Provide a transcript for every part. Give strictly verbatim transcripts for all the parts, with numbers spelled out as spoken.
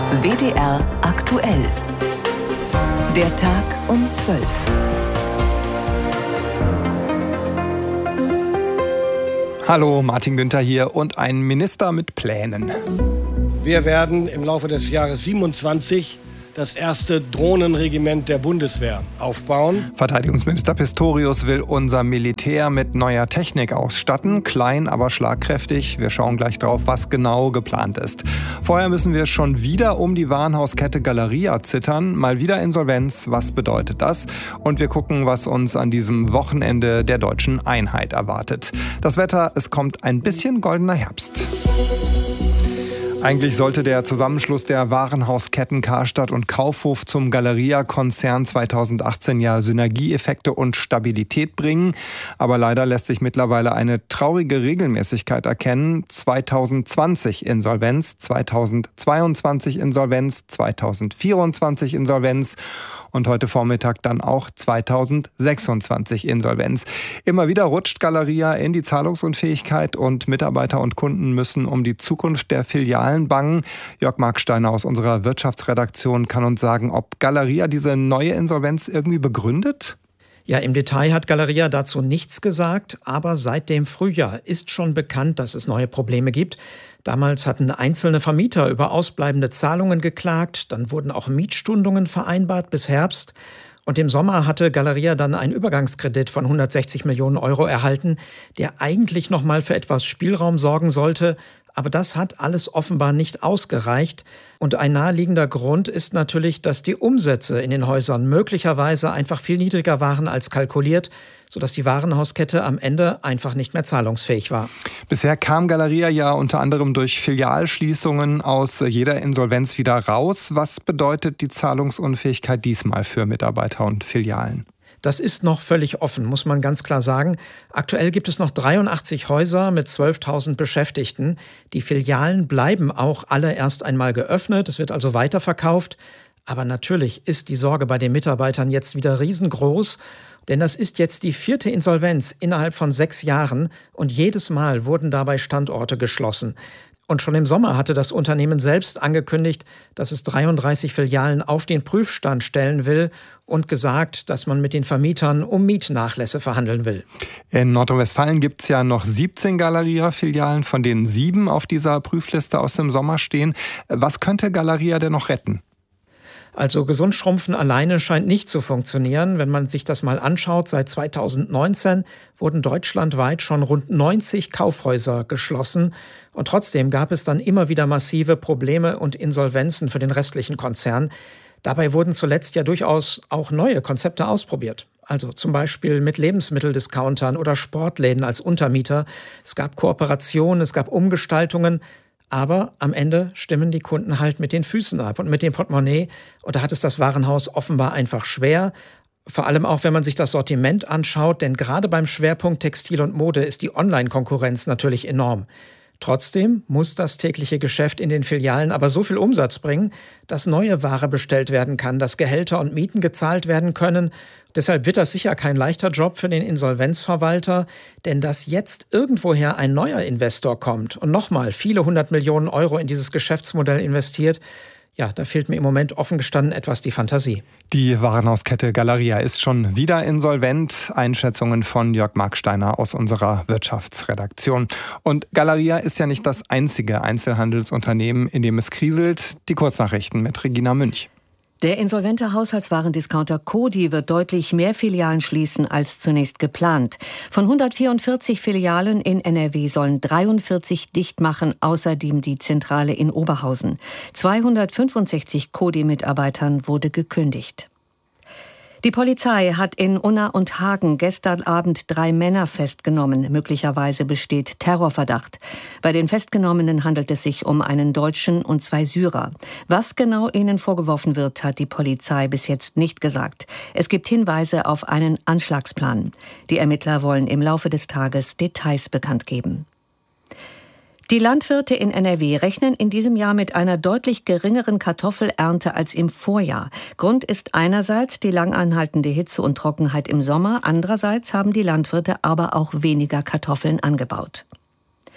W D R aktuell. Der Tag um zwölf. Hallo, Martin Günther hier und ein Minister mit Plänen. Wir werden im Laufe des Jahres siebenundzwanzig das erste Drohnenregiment der Bundeswehr aufbauen. Verteidigungsminister Pistorius will unser Militär mit neuer Technik ausstatten. Klein, aber schlagkräftig. Wir schauen gleich drauf, was genau geplant ist. Vorher müssen wir schon wieder um die Warenhauskette Galeria zittern. Mal wieder Insolvenz. Was bedeutet das? Und wir gucken, was uns an diesem Wochenende der deutschen Einheit erwartet. Das Wetter, es kommt ein bisschen goldener Herbst. Eigentlich sollte der Zusammenschluss der Warenhausketten Karstadt und Kaufhof zum Galeria-Konzern zweitausendachtzehn ja Synergieeffekte und Stabilität bringen. Aber leider lässt sich mittlerweile eine traurige Regelmäßigkeit erkennen. zweitausendzwanzig Insolvenz, zweitausendzweiundzwanzig Insolvenz, zweitausendvierundzwanzig Insolvenz und heute Vormittag dann auch zweitausendsechsundzwanzig Insolvenz. Immer wieder rutscht Galeria in die Zahlungsunfähigkeit und Mitarbeiter und Kunden müssen um die Zukunft der Filialen bangen. Jörg Marksteiner aus unserer Wirtschaftsredaktion kann uns sagen, ob Galeria diese neue Insolvenz irgendwie begründet? Ja, im Detail hat Galeria dazu nichts gesagt, aber seit dem Frühjahr ist schon bekannt, dass es neue Probleme gibt. Damals hatten einzelne Vermieter über ausbleibende Zahlungen geklagt, dann wurden auch Mietstundungen vereinbart bis Herbst. Und im Sommer hatte Galeria dann einen Übergangskredit von hundertsechzig Millionen Euro erhalten, der eigentlich noch mal für etwas Spielraum sorgen sollte. Aber das hat alles offenbar nicht ausgereicht. Und ein naheliegender Grund ist natürlich, dass die Umsätze in den Häusern möglicherweise einfach viel niedriger waren als kalkuliert, sodass die Warenhauskette am Ende einfach nicht mehr zahlungsfähig war. Bisher kam Galeria ja unter anderem durch Filialschließungen aus jeder Insolvenz wieder raus. Was bedeutet die Zahlungsunfähigkeit diesmal für Mitarbeiter und Filialen? Das ist noch völlig offen, muss man ganz klar sagen. Aktuell gibt es noch dreiundachtzig Häuser mit zwölftausend Beschäftigten. Die Filialen bleiben auch alle erst einmal geöffnet. Es wird also weiterverkauft. Aber natürlich ist die Sorge bei den Mitarbeitern jetzt wieder riesengroß. Denn das ist jetzt die vierte Insolvenz innerhalb von sechs Jahren. Und jedes Mal wurden dabei Standorte geschlossen. Und schon im Sommer hatte das Unternehmen selbst angekündigt, dass es dreiunddreißig Filialen auf den Prüfstand stellen will und gesagt, dass man mit den Vermietern um Mietnachlässe verhandeln will. In Nordrhein-Westfalen gibt es ja noch siebzehn Galeria-Filialen, von denen sieben auf dieser Prüfliste aus dem Sommer stehen. Was könnte Galeria denn noch retten? Also gesund schrumpfen alleine scheint nicht zu funktionieren. Wenn man sich das mal anschaut, seit zweitausendneunzehn wurden deutschlandweit schon rund neunzig Kaufhäuser geschlossen. Und trotzdem gab es dann immer wieder massive Probleme und Insolvenzen für den restlichen Konzern. Dabei wurden zuletzt ja durchaus auch neue Konzepte ausprobiert. Also zum Beispiel mit Lebensmitteldiscountern oder Sportläden als Untermieter. Es gab Kooperationen, es gab Umgestaltungen. Aber am Ende stimmen die Kunden halt mit den Füßen ab und mit dem Portemonnaie. Und da hat es das Warenhaus offenbar einfach schwer. Vor allem auch, wenn man sich das Sortiment anschaut. Denn gerade beim Schwerpunkt Textil und Mode ist die Online-Konkurrenz natürlich enorm. Trotzdem muss das tägliche Geschäft in den Filialen aber so viel Umsatz bringen, dass neue Ware bestellt werden kann, dass Gehälter und Mieten gezahlt werden können. Deshalb wird das sicher kein leichter Job für den Insolvenzverwalter, denn dass jetzt irgendwoher ein neuer Investor kommt und nochmal viele hundert Millionen Euro in dieses Geschäftsmodell investiert, ja, da fehlt mir im Moment offen gestanden etwas die Fantasie. Die Warenhauskette Galeria ist schon wieder insolvent. Einschätzungen von Jörg Marksteiner aus unserer Wirtschaftsredaktion. Und Galeria ist ja nicht das einzige Einzelhandelsunternehmen, in dem es kriselt. Die Kurznachrichten mit Regina Münch. Der insolvente Haushaltswarendiscounter Coty wird deutlich mehr Filialen schließen als zunächst geplant. Von hundertvierundvierzig Filialen in N R W sollen dreiundvierzig dicht machen, außerdem die Zentrale in Oberhausen. zweihundertfünfundsechzig Coty-Mitarbeitern wurde gekündigt. Die Polizei hat in Unna und Hagen gestern Abend drei Männer festgenommen. Möglicherweise besteht Terrorverdacht. Bei den Festgenommenen handelt es sich um einen Deutschen und zwei Syrer. Was genau ihnen vorgeworfen wird, hat die Polizei bis jetzt nicht gesagt. Es gibt Hinweise auf einen Anschlagsplan. Die Ermittler wollen im Laufe des Tages Details bekannt geben. Die Landwirte in N R W rechnen in diesem Jahr mit einer deutlich geringeren Kartoffelernte als im Vorjahr. Grund ist einerseits die lang anhaltende Hitze und Trockenheit im Sommer, andererseits haben die Landwirte aber auch weniger Kartoffeln angebaut.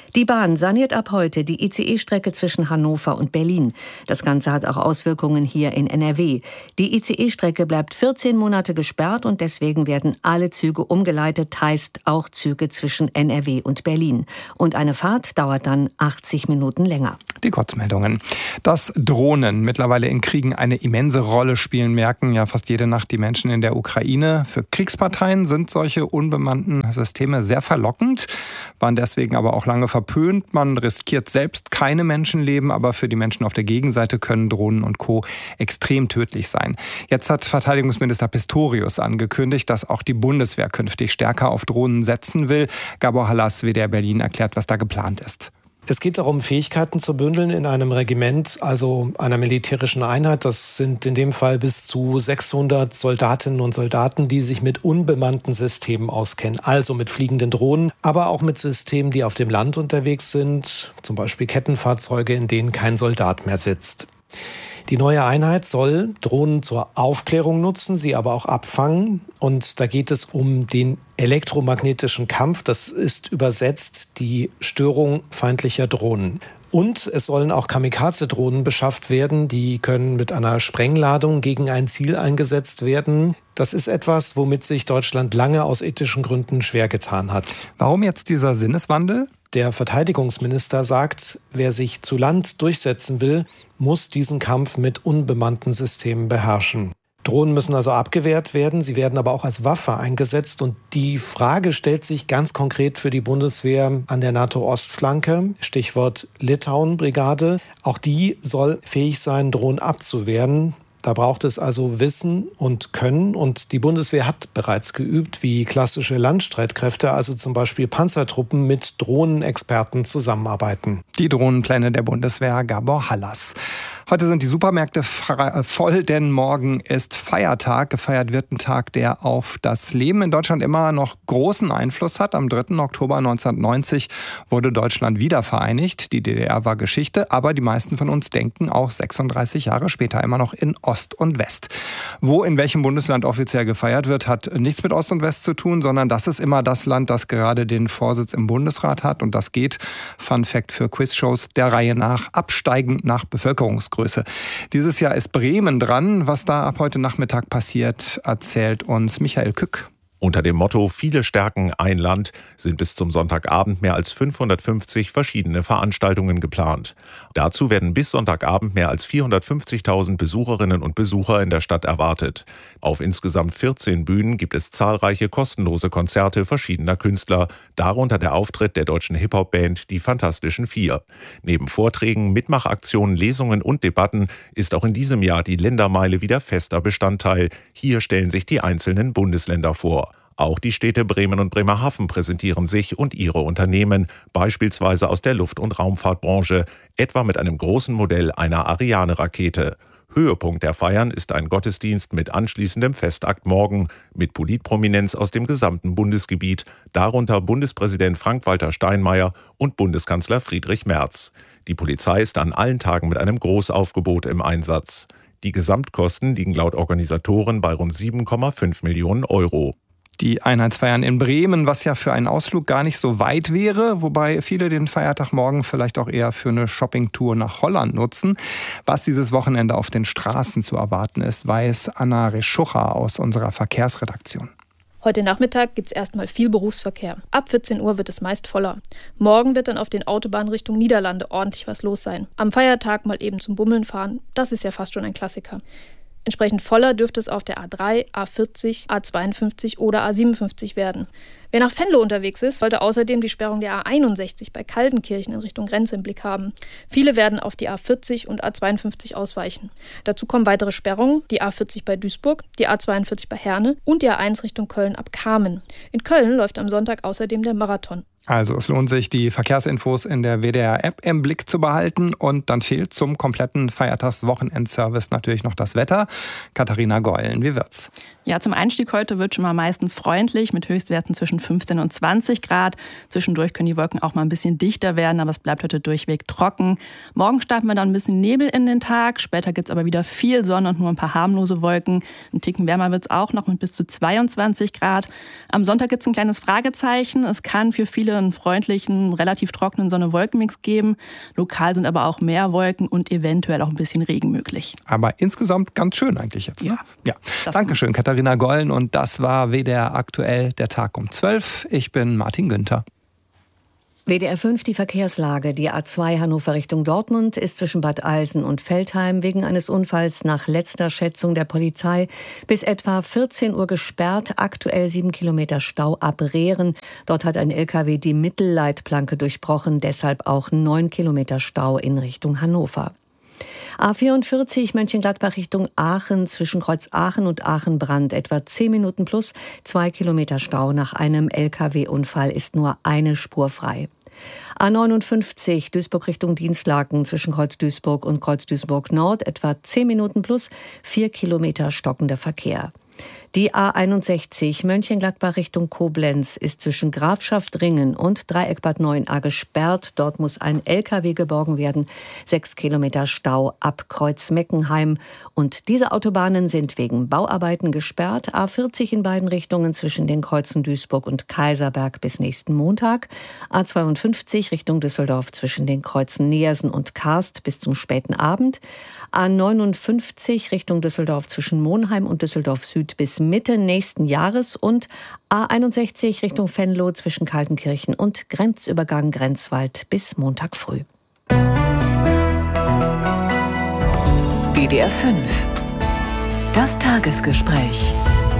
Die Bahn saniert ab heute die I C E-Strecke zwischen Hannover und Berlin. Das Ganze hat auch Auswirkungen hier in N R W. Die I C E-Strecke bleibt vierzehn Monate gesperrt und deswegen werden alle Züge umgeleitet, heißt auch Züge zwischen N R W und Berlin. Und eine Fahrt dauert dann achtzig Minuten länger. Die Kurzmeldungen. Dass Drohnen mittlerweile in Kriegen eine immense Rolle spielen, merken ja fast jede Nacht die Menschen in der Ukraine. Für Kriegsparteien sind solche unbemannten Systeme sehr verlockend, waren deswegen aber auch lange verpönt. Man riskiert selbst keine Menschenleben, aber für die Menschen auf der Gegenseite können Drohnen und Co. extrem tödlich sein. Jetzt hat Verteidigungsminister Pistorius angekündigt, dass auch die Bundeswehr künftig stärker auf Drohnen setzen will. Gabor Hallas, W D R Berlin, erklärt, was da geplant ist. Es geht darum, Fähigkeiten zu bündeln in einem Regiment, also einer militärischen Einheit. Das sind in dem Fall bis zu sechshundert Soldatinnen und Soldaten, die sich mit unbemannten Systemen auskennen. Also mit fliegenden Drohnen, aber auch mit Systemen, die auf dem Land unterwegs sind. Zum Beispiel Kettenfahrzeuge, in denen kein Soldat mehr sitzt. Die neue Einheit soll Drohnen zur Aufklärung nutzen, sie aber auch abfangen. Und da geht es um den elektromagnetischen Kampf. Das ist übersetzt die Störung feindlicher Drohnen. Und es sollen auch Kamikaze-Drohnen beschafft werden. Die können mit einer Sprengladung gegen ein Ziel eingesetzt werden. Das ist etwas, womit sich Deutschland lange aus ethischen Gründen schwer getan hat. Warum jetzt dieser Sinneswandel? Der Verteidigungsminister sagt, wer sich zu Land durchsetzen will, muss diesen Kampf mit unbemannten Systemen beherrschen. Drohnen müssen also abgewehrt werden, sie werden aber auch als Waffe eingesetzt. Und die Frage stellt sich ganz konkret für die Bundeswehr an der NATO-Ostflanke, Stichwort Litauen-Brigade. Auch die soll fähig sein, Drohnen abzuwehren. Da braucht es also Wissen und Können. Und die Bundeswehr hat bereits geübt, wie klassische Landstreitkräfte, also zum Beispiel Panzertruppen, mit Drohnenexperten zusammenarbeiten. Die Drohnenpläne der Bundeswehr, Gabor Hallas. Heute sind die Supermärkte voll, denn morgen ist Feiertag. Gefeiert wird ein Tag, der auf das Leben in Deutschland immer noch großen Einfluss hat. Am dritten Oktober neunzehnhundertneunzig wurde Deutschland wieder vereinigt. Die D D R war Geschichte, aber die meisten von uns denken auch sechsunddreißig Jahre später immer noch in Ost und West. Wo in welchem Bundesland offiziell gefeiert wird, hat nichts mit Ost und West zu tun, sondern das ist immer das Land, das gerade den Vorsitz im Bundesrat hat. Und das geht, Fun Fact für Quizshows, der Reihe nach, absteigend nach Bevölkerungsgröße. Dieses Jahr ist Bremen dran. Was da ab heute Nachmittag passiert, erzählt uns Michael Kück. Unter dem Motto »Viele stärken ein Land« sind bis zum Sonntagabend mehr als fünfhundertfünfzig verschiedene Veranstaltungen geplant. Dazu werden bis Sonntagabend mehr als vierhundertfünfzigtausend Besucherinnen und Besucher in der Stadt erwartet. Auf insgesamt vierzehn Bühnen gibt es zahlreiche kostenlose Konzerte verschiedener Künstler, darunter der Auftritt der deutschen Hip-Hop-Band Die Fantastischen Vier. Neben Vorträgen, Mitmachaktionen, Lesungen und Debatten ist auch in diesem Jahr die Ländermeile wieder fester Bestandteil. Hier stellen sich die einzelnen Bundesländer vor. Auch die Städte Bremen und Bremerhaven präsentieren sich und ihre Unternehmen, beispielsweise aus der Luft- und Raumfahrtbranche, etwa mit einem großen Modell einer Ariane-Rakete. Höhepunkt der Feiern ist ein Gottesdienst mit anschließendem Festakt morgen, mit Politprominenz aus dem gesamten Bundesgebiet, darunter Bundespräsident Frank-Walter Steinmeier und Bundeskanzler Friedrich Merz. Die Polizei ist an allen Tagen mit einem Großaufgebot im Einsatz. Die Gesamtkosten liegen laut Organisatoren bei rund sieben Komma fünf Millionen Euro. Die Einheitsfeiern in Bremen, was ja für einen Ausflug gar nicht so weit wäre, wobei viele den Feiertag morgen vielleicht auch eher für eine Shoppingtour nach Holland nutzen. Was dieses Wochenende auf den Straßen zu erwarten ist, weiß Anna Reschucha aus unserer Verkehrsredaktion. Heute Nachmittag gibt es erstmal viel Berufsverkehr. Ab vierzehn Uhr wird es meist voller. Morgen wird dann auf den Autobahnen Richtung Niederlande ordentlich was los sein. Am Feiertag mal eben zum Bummeln fahren, das ist ja fast schon ein Klassiker. Entsprechend voller dürfte es auf der A drei, A vierzig, A zweiundfünfzig oder A siebenundfünfzig werden. Wer nach Venlo unterwegs ist, sollte außerdem die Sperrung der A einundsechzig bei Kaltenkirchen in Richtung Grenze im Blick haben. Viele werden auf die A vierzig und A zweiundfünfzig ausweichen. Dazu kommen weitere Sperrungen, die A vierzig bei Duisburg, die A zweiundvierzig bei Herne und die A eins Richtung Köln ab Kamen. In Köln läuft am Sonntag außerdem der Marathon. Also es lohnt sich, die Verkehrsinfos in der W D R-App im Blick zu behalten. Und dann fehlt zum kompletten Feiertagswochenendservice natürlich noch das Wetter. Katharina Geulen, wie wird's? Ja, zum Einstieg heute wird schon mal meistens freundlich mit Höchstwerten zwischen fünfzehn und zwanzig Grad. Zwischendurch können die Wolken auch mal ein bisschen dichter werden, aber es bleibt heute durchweg trocken. Morgen starten wir dann ein bisschen Nebel in den Tag. Später gibt es aber wieder viel Sonne und nur ein paar harmlose Wolken. Ein Ticken wärmer wird es auch noch mit bis zu zweiundzwanzig Grad. Am Sonntag gibt es ein kleines Fragezeichen. Es kann für viele einen freundlichen, relativ trockenen Sonne-Wolken-Mix geben. Lokal sind aber auch mehr Wolken und eventuell auch ein bisschen Regen möglich. Aber insgesamt ganz schön eigentlich jetzt. Ne? Ja. ja. Dankeschön, Katharina Gollen. Und das war W D R aktuell, der Tag um zwölf. Ich bin Martin Günther. W D R fünf, die Verkehrslage. Die A zwei Hannover Richtung Dortmund ist zwischen Bad Alsen und Veltheim wegen eines Unfalls nach letzter Schätzung der Polizei bis etwa vierzehn Uhr gesperrt. Aktuell sieben Kilometer Stau ab Rehren. Dort hat ein L K W die Mittelleitplanke durchbrochen, deshalb auch neun Kilometer Stau in Richtung Hannover. A vierundvierzig Mönchengladbach Richtung Aachen, zwischen Kreuz Aachen und Aachen-Brand etwa zehn Minuten plus zwei Kilometer Stau. Nach einem L K W-Unfall ist nur eine Spur frei. A neunundfünfzig Duisburg Richtung Dienstlaken, zwischen Kreuz Duisburg und Kreuz Duisburg Nord etwa zehn Minuten plus vier Kilometer stockender Verkehr. Die A einundsechzig Mönchengladbach Richtung Koblenz ist zwischen Grafschaft Ringen und Dreieck Bad Neuenahr gesperrt. Dort muss ein L K W geborgen werden. Sechs Kilometer Stau ab Kreuz Meckenheim. Und diese Autobahnen sind wegen Bauarbeiten gesperrt. A vierzig in beiden Richtungen zwischen den Kreuzen Duisburg und Kaiserberg bis nächsten Montag. A zweiundfünfzig Richtung Düsseldorf zwischen den Kreuzen Neersen und Karst bis zum späten Abend. A neunundfünfzig Richtung Düsseldorf zwischen Monheim und Düsseldorf Süd bis Mitte nächsten Jahres und A einundsechzig Richtung Venlo zwischen Kaltenkirchen und Grenzübergang Grenzwald bis Montag früh. W D R fünf. Das Tagesgespräch.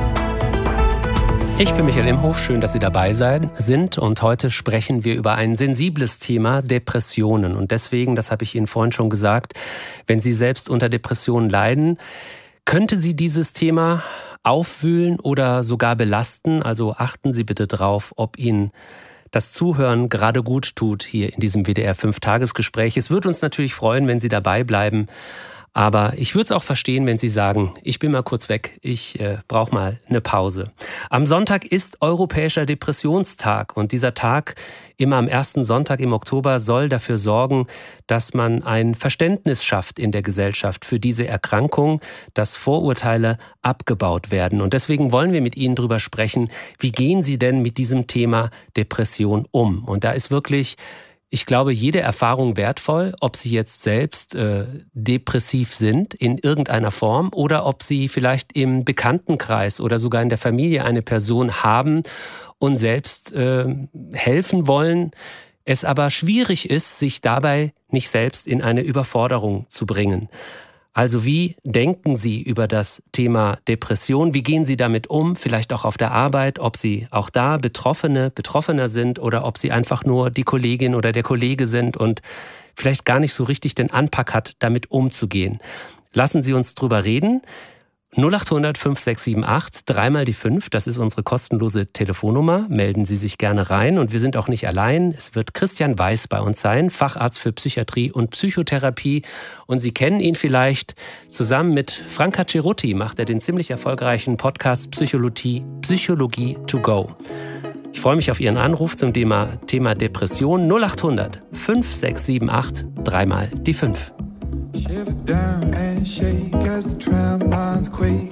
Ich bin Michael Imhof, schön, dass Sie dabei sein, sind und heute sprechen wir über ein sensibles Thema, Depressionen. Und deswegen, das habe ich Ihnen vorhin schon gesagt, wenn Sie selbst unter Depressionen leiden, könnte Sie dieses Thema aufwühlen oder sogar belasten. Also achten Sie bitte drauf, ob Ihnen das Zuhören gerade gut tut hier in diesem W D R fünf Tagesgespräch. Es würde uns natürlich freuen, wenn Sie dabei bleiben. Aber ich würde es auch verstehen, wenn Sie sagen, ich bin mal kurz weg, ich äh, brauche mal eine Pause. Am Sonntag ist Europäischer Depressionstag und dieser Tag, immer am ersten Sonntag im Oktober, soll dafür sorgen, dass man ein Verständnis schafft in der Gesellschaft für diese Erkrankung, dass Vorurteile abgebaut werden. Und deswegen wollen wir mit Ihnen drüber sprechen, wie gehen Sie denn mit diesem Thema Depression um? Und da ist wirklich... Ich glaube, jede Erfahrung wertvoll, ob Sie jetzt selbst äh, depressiv sind in irgendeiner Form oder ob Sie vielleicht im Bekanntenkreis oder sogar in der Familie eine Person haben und selbst äh, helfen wollen, es aber schwierig ist, sich dabei nicht selbst in eine Überforderung zu bringen. Also wie denken Sie über das Thema Depression? Wie gehen Sie damit um? Vielleicht auch auf der Arbeit, ob Sie auch da Betroffene, Betroffener sind oder ob Sie einfach nur die Kollegin oder der Kollege sind und vielleicht gar nicht so richtig den Anpack hat, damit umzugehen. Lassen Sie uns drüber reden. null acht hundert fünf sechs sieben acht, dreimal die fünf, das ist unsere kostenlose Telefonnummer. Melden Sie sich gerne rein und wir sind auch nicht allein. Es wird Christian Weiß bei uns sein, Facharzt für Psychiatrie und Psychotherapie. Und Sie kennen ihn vielleicht. Zusammen mit Franka Cerutti macht er den ziemlich erfolgreichen Podcast Psychologie, Psychologie to go. Ich freue mich auf Ihren Anruf zum Thema, Thema Depression. null acht hundert fünf sechs sieben acht, dreimal die fünf. Shiver down and shake as the tram lines quake.